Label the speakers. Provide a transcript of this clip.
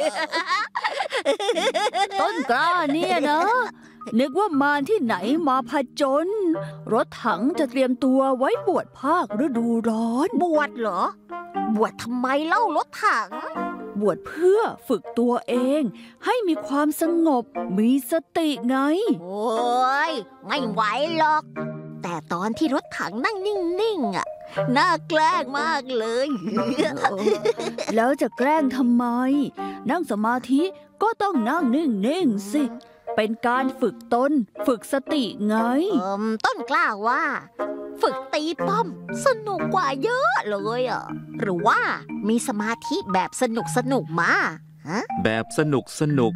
Speaker 1: ต้นกล้าเนี่ยนะนึกว่ามารที่ไหนมาผจญรถถังจะเตรียมตัวไว้บวชภาคฤดูร้อน
Speaker 2: บวชเหรอ บวชทำไมเล่ารถถัง
Speaker 1: บวชเพื่อฝึกตัวเองให้มีความสงบมีสติไง
Speaker 2: โอ้ยไม่ไหวหรอก แต่ตอนที่รถถังนั่งนิ่งๆอ่ะน่าแกล้งมากเลย
Speaker 1: แล้วจะแกล้งทำไม นั่งสมาธิก็ต้องนั่งนิ่งๆสิ เป็นการฝึกตนฝึกสติไง
Speaker 2: ต้นกล้าว่า ฝึกตีป้อมสนุกกว่าเยอะเลยอ่ะหรือว่ามีสมาธิแบบสนุกมาฮะ
Speaker 3: แบบสนุก